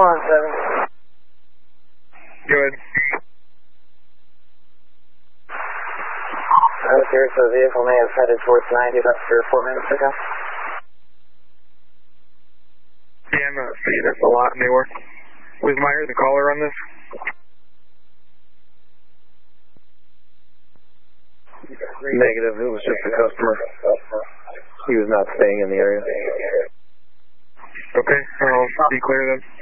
Go ahead. I was here, so the vehicle may have headed towards 90 about 3 or 4 minutes ago. Yeah, I'm not seeing this a lot anywhere. Was Meyer the caller on this? Negative, it was just a customer. He was not staying in the area. Okay, I'll be clear then.